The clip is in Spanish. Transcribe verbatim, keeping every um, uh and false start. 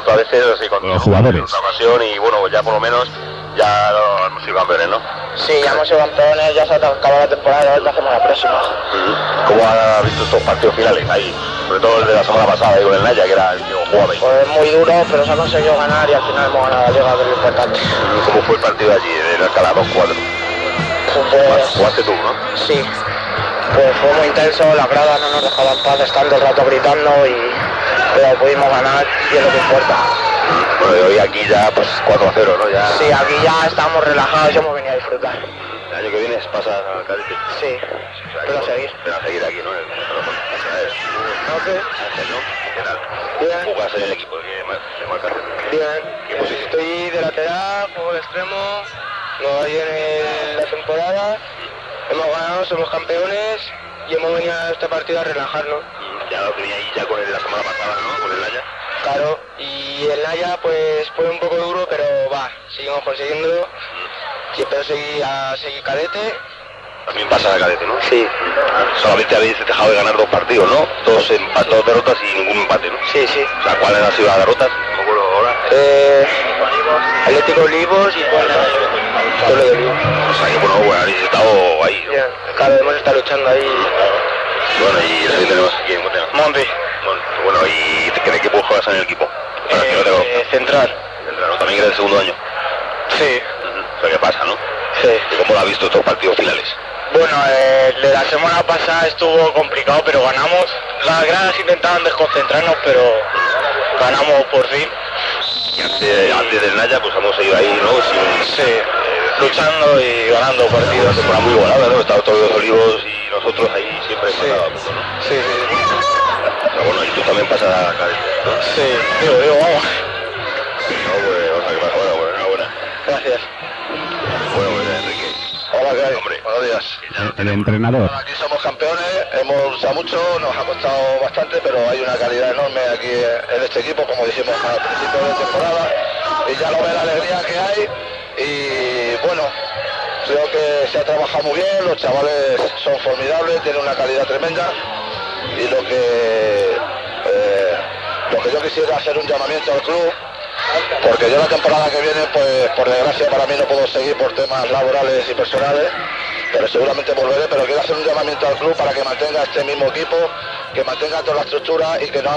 susto a veces, así con los jugadores. Otra ocasión y bueno, ya por lo menos ya no, hemos sido campeones, ¿no? Sí, ya hemos sido campeones, ya se ha acabado la temporada y a ver qué hacemos la próxima. ¿Cómo has visto estos partidos finales ahí? Sobre todo el de la semana pasada ahí con el Naya, que era el último jugaba ahí. Pues muy duro, pero se ha conseguido ganar y al final hemos ganado la liga, que es lo importante. ¿Cómo fue el partido allí, en Alcalá, dos cuatro? Pues, jugaste tú, ¿no? Sí, pues fue muy intenso, las gradas no nos dejaban paz, estando el rato gritando y pero pudimos ganar y es lo que importa. Bueno, y hoy aquí ya pues cuatro a cero, ¿no? Ya... Sí, aquí ya estamos relajados y hemos venido a disfrutar. El año que viene pasa al cadete. Sí, o sea, pero a seguir. Pero a seguir aquí, ¿no? El, ¿No qué? Ángel, ¿no? ¿Qué tal? Bien. ¿Jugas en el equipo de Marcas? Bien. Pues estoy de lateral, juego de extremo, nos va bien en la temporada, hemos ganado, somos campeones y hemos venido a este partido a relajarnos. Ya lo tenía ahí ya con el, la semana pasada, ¿no? Con el Naya. Claro, y el Naya pues fue un poco duro, pero va, seguimos consiguiéndolo. Y espero seguir a seguir cadete. También pasa a cadete, ¿no? Sí. Solamente habéis dejado de ganar dos partidos, ¿no? Dos, empates, dos derrotas y ningún empate, ¿no? Sí, sí. O sea, ¿cuáles han sido las derrotas? No me acuerdo ahora. Eh, Atlético Olivos y bueno, Pueblo de Olivos. O sea, que bueno, bueno, habéis estado ahí, ¿no? Yeah. Claro, hemos estado luchando ahí. Bueno, y ahí tenemos aquí en Monte. Monte. Bueno, ¿y qué equipo juegas en el equipo? Para Eh, que no tengo... eh, central. Central, ¿no? También eres el segundo año. Sí. Uh-huh. O sea, ¿qué pasa, no? Sí. ¿Y cómo lo has visto estos partidos finales? Bueno, eh, la semana pasada estuvo complicado, pero ganamos. Las gradas intentaban desconcentrarnos, pero ganamos por fin. Y antes, antes del Naya, pues hemos ido ahí, ¿no? Sin, sí, eh, luchando y ganando partidos. Una temporada muy igualada, ¿no? Estaban todos los Olivos y nosotros ahí siempre sí. matábamos, ¿no? Sí, sí. Pero bueno, y tú también pasas a cadete, ¿no? Sí, digo, digo, vamos. No, pues, o sea, que pasa, bueno, bueno, enhorabuena. Gracias. Bueno, pues, Enrique. Hola, ¿qué hay? Hombre. Buenos días. El, el entrenador. Aquí somos campeones, hemos luchado mucho, nos ha costado bastante, pero hay una calidad enorme aquí en este equipo, como dijimos al principio de temporada, y ya lo ve la alegría que hay, y bueno, creo que se ha trabajado muy bien, los chavales son formidables, tienen una calidad tremenda, y lo que, eh, lo que yo quisiera hacer un llamamiento al club, porque yo la temporada que viene, pues por desgracia para mí no puedo seguir por temas laborales y personales, pero seguramente volveré, pero quiero hacer un llamamiento al club para que mantenga este mismo equipo, que mantenga toda la estructura y que no